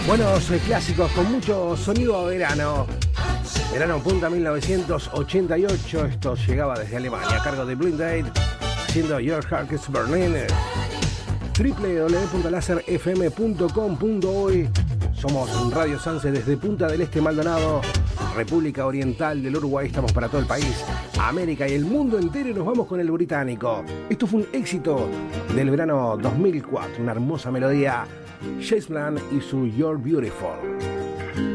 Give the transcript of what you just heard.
Buenos clásicos con mucho sonido a verano. Verano punta 1988. Esto llegaba desde Alemania a cargo de Blind Date, haciendo Your Heart is Berlin. www.laserfm.com.uy. Somos Radio Sanse desde Punta del Este, Maldonado, República Oriental del Uruguay. Estamos para todo el país, América y el mundo entero, y nos vamos con el británico. Esto fue un éxito del verano 2004, una hermosa melodía. Chase Bland y su You're Beautiful.